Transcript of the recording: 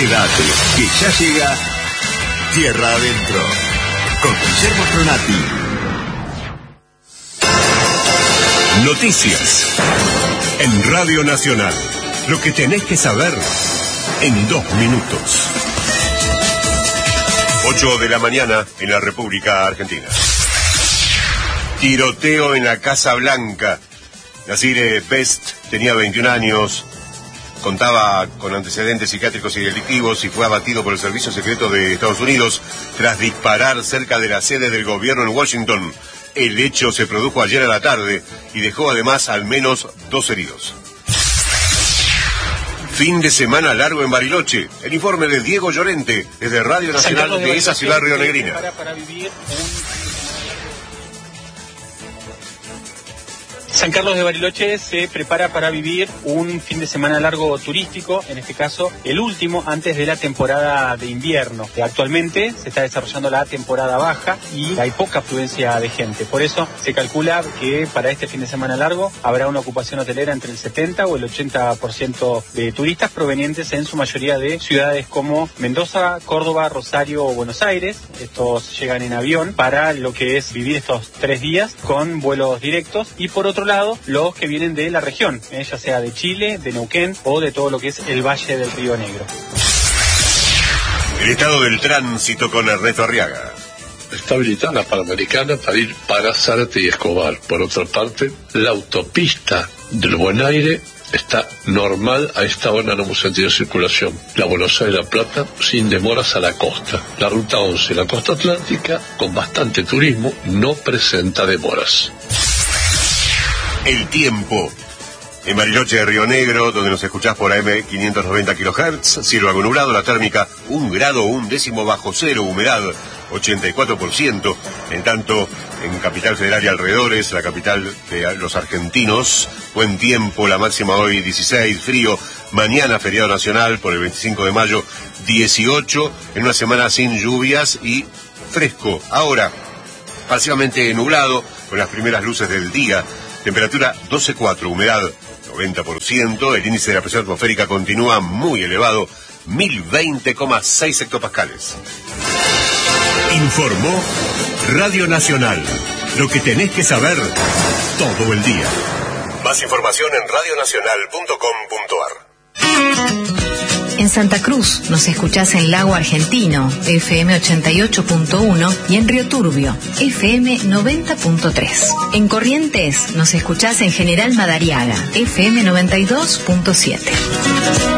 Quédate, que ya llega Tierra Adentro, con Guillermo Tronati. Noticias en Radio Nacional. Lo que tenés que saber en 2 minutos. 8 de la mañana en la República Argentina. Tiroteo en la Casa Blanca. Nasir Best tenía 21 años, contaba con antecedentes psiquiátricos y delictivos y fue abatido por el Servicio Secreto de Estados Unidos tras disparar cerca de la sede del gobierno en Washington. El hecho se produjo ayer a la tarde y dejó además al menos 2 heridos. Fin de semana largo en Bariloche. El informe de Diego Llorente desde Radio Nacional de esa ciudad rionegrina. San Carlos de Bariloche se prepara para vivir un fin de semana largo turístico, en este caso el último antes de la temporada de invierno. Actualmente se está desarrollando la temporada baja y hay poca afluencia de gente. Por eso se calcula que para este fin de semana largo habrá una ocupación hotelera entre el 70 o el 80% de turistas provenientes en su mayoría de ciudades como Mendoza, Córdoba, Rosario o Buenos Aires. Estos llegan en avión para lo que es vivir estos 3 días con vuelos directos y por otro lado los que vienen de la región, ya sea de Chile, de Neuquén o de todo lo que es el Valle del Río Negro. El estado del tránsito con Ernesto Arriaga. Está habilitada la Panamericana para ir para Zárate y Escobar. Por otra parte, la autopista del Buen Aire está normal a esta hora, no hemos sentido circulación. La Buenos Aires-La Plata sin demoras a la costa. La ruta 11, la costa atlántica, con bastante turismo, no presenta demoras. El tiempo. En Bariloche de Río Negro, donde nos escuchás por AM 590 kHz, cielo algo nublado, la térmica 1 grado 1 décimo bajo cero, humedad 84%. En tanto, en Capital Federal y alrededores, la capital de los argentinos, buen tiempo, la máxima hoy 16, frío, mañana feriado nacional por el 25 de mayo 18, en una semana sin lluvias y fresco. Ahora, parcialmente nublado, con las primeras luces del día. Temperatura 12,4, humedad 90%, el índice de la presión atmosférica continúa muy elevado, 1020,6 hectopascales. Informó Radio Nacional, lo que tenés que saber todo el día. Más información en radionacional.com.ar. En Santa Cruz nos escuchás en Lago Argentino, FM 88.1 y en Río Turbio, FM 90.3. En Corrientes nos escuchás en General Madariaga, FM 92.7.